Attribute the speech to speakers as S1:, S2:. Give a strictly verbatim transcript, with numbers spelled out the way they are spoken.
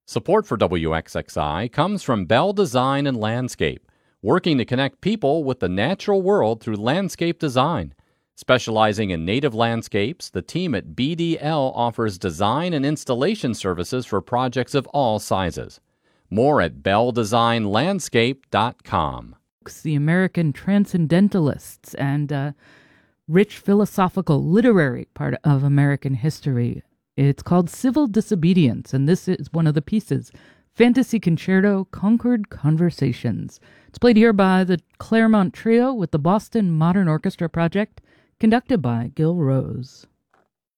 S1: Support for W X X I comes from Bell Design and Landscape, working to connect people with the natural world through landscape design. Specializing in native landscapes, the team at B D L offers design and installation services for projects of all sizes. More at bell design landscape dot com.
S2: The American Transcendentalists and uh, rich philosophical literary part of American history. It's called Civil Disobedience, and this is one of the pieces. Fantasy Concerto, Concord Conversations. It's played here by the Claremont Trio with the Boston Modern Orchestra Project, conducted by Gil Rose.